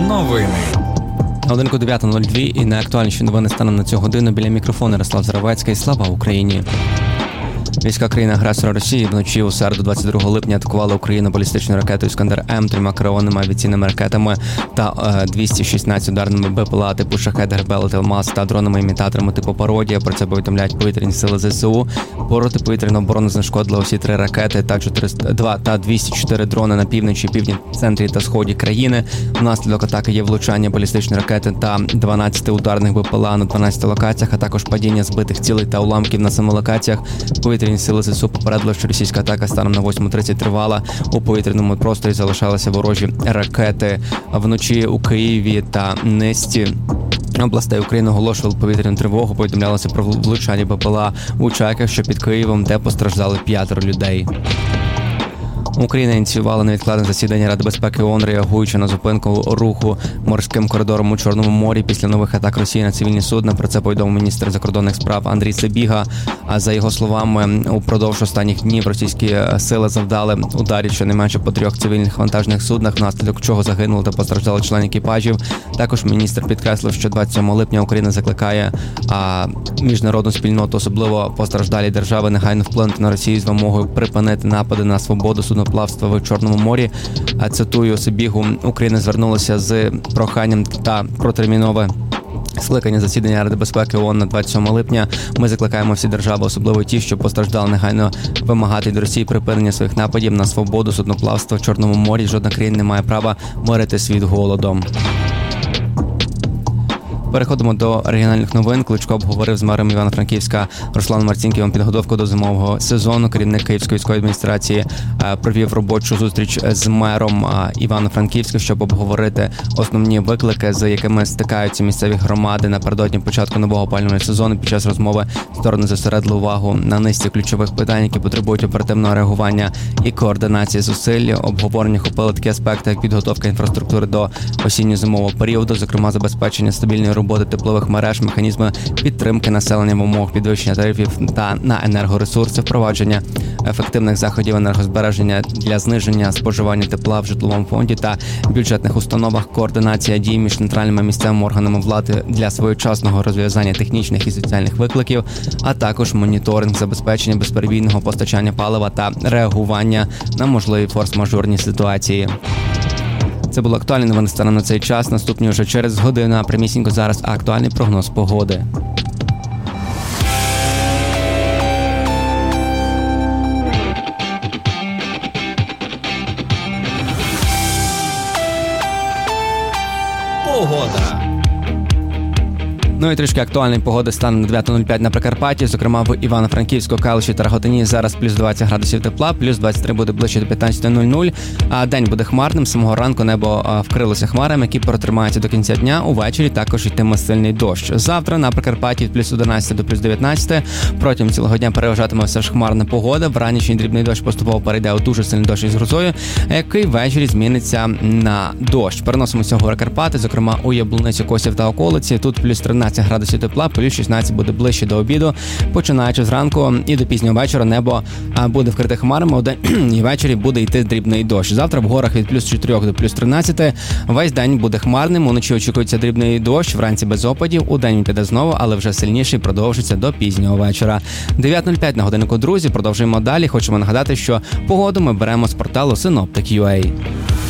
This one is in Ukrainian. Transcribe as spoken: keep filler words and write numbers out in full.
Новини. Годинку дев'ята нуль два і найактуальніші новини станом на цю годину. Біля мікрофону Ярослав Заровецький. Слава Україні! Війська країни-агресора Росії вночі у середу двадцять другого липня атакували Україну балістичною ракетою «Іскандер-М», трьома керованими авіаційними ракетами та е, двісті шістнадцять ударними БПЛА типу «Шахед», «Гербелет», «Алмаз» та дронами-імітаторами типу «Пародія». Про це повідомляють повітряні сили ЗСУ. Протиповітряну оборону знешкодили усі три ракети та чотириста два та двісті чотири дрони на півночі, півдні, центрі та сході країни. Внаслідок атаки є влучання балістичної ракети та дванадцять ударних БПЛА на дванадцяти локаціях, а також падіння збитих цілей та уламків на семи локаціях. Повітряні сили ЗСУ попередили, що російська атака станом на восьму тридцять тривала. У повітряному просторі залишалися ворожі ракети. Вночі у Києві та низці областей України оголошували повітряну тривогу. Повідомлялося про влучання БПЛА у Чайках, що під Києвом, де постраждали п'ятеро людей. Україна ініціювала невідкладне засідання Ради безпеки ООН, реагуючи на зупинку руху морським коридором у Чорному морі після нових атак Росії на цивільні судна. Про це повідомив міністр закордонних справ Андрій Сибіга. А за його словами, упродовж останніх днів російські сили завдали ударів щонайменше по трьох цивільних вантажних суднах, внаслідок чого загинули та постраждали члени екіпажів. Також міністр підкреслив, що двадцять сьомого липня Україна закликає а, міжнародну спільноту, особливо постраждалі держави, негайно вплинути на Росію з вимогою припинити напади на свободу судноплавства в Чорному морі. А цитую Сибігу, Україна звернулася з проханням та протермінове скликання засідання Ради безпеки ООН на двадцять сьомого липня. Ми закликаємо всі держави, особливо ті, що постраждали, негайно вимагати від Росії припинення своїх нападів на свободу судноплавства в Чорному морі. Жодна країна не має права морити світ голодом. Переходимо до регіональних новин. Кличко обговорив з мером Івано-Франківська Русланом Марцінківим підготовку до зимового сезону. Керівник Київської військової адміністрації провів робочу зустріч з мером Івано-Франківська, щоб обговорити основні виклики, з якими стикаються місцеві громади напередодні початку нового опалювального сезону. Під час розмови сторони зосередили увагу на низці ключових питань, які потребують оперативного реагування і координації зусиль. Обговорення охопили такі аспекти, як підготовка інфраструктури до осінньо-зимового періоду, зокрема забезпечення стабільної роботи теплових мереж, механізми підтримки населення в умовах підвищення тарифів та на енергоресурси, впровадження ефективних заходів енергозбереження для зниження споживання тепла в житловому фонді та бюджетних установах, координація дій між центральними місцевими органами влади для своєчасного розв'язання технічних і соціальних викликів, а також моніторинг забезпечення безперебійного постачання палива та реагування на можливі форс-мажорні ситуації. Це було актуальне новини станом на цей час. Наступні вже через годину, а прямісінько зараз актуальний прогноз погоди. Погода. Ну і трішки актуальної погоди стане на дев'ята нуль п'ять на Прикарпатті, зокрема в Івано-Франківську, Калуші та Рогатині. Зараз плюс двадцять градусів тепла, плюс двадцять три буде ближче до п'ятнадцяти нуль нуль. А день буде хмарним, з самого ранку небо вкрилося хмарами, які протримаються до кінця дня. Увечері також йтиме сильний дощ. Завтра на Прикарпатті від плюс одинадцяти до плюс дев'ятнадцяти. Протягом цілого дня переважатиме все ж хмарна погода. Вранішній дрібний дощ поступово перейде у дуже сильний дощ із грозою, який ввечері зміниться на дощ. Переносимося в гори Карпати, зокрема у Яблуницю, Косів та околиці. Тут плюс тринадцять градусів тепла, плюс шістнадцять буде ближче до обіду. Починаючи зранку і до пізнього вечора небо буде вкрите хмарами, удень і ввечері буде йти дрібний дощ. Завтра в горах від плюс чотирьох до плюс тринадцяти. Весь день буде хмарним, уночі очікується дрібний дощ, вранці без опадів, удень він піде знову, але вже сильніший, продовжиться до пізнього вечора. дев'ята нуль п'ять на годиннику, друзі, продовжуємо далі. Хочемо нагадати, що погоду ми беремо з порталу Synoptic точка ю а.